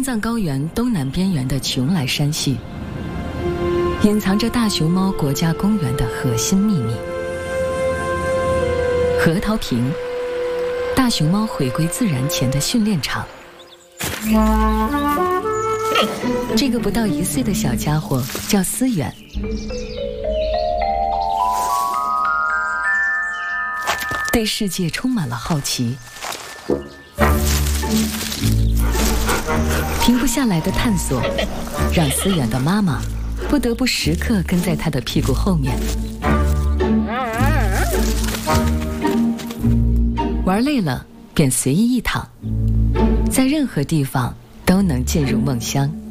藏高原东南边缘的邛崃山系，隐藏着大熊猫国家公园的核心秘密。核桃坪，大熊猫回归自然前的训练场。这个不到1岁的小家伙叫思远，对世界充满了好奇。停不下来的探索，让思远的妈妈不得不时刻跟在他的屁股后面。玩累了便随意一躺，在任何地方都能进入梦乡。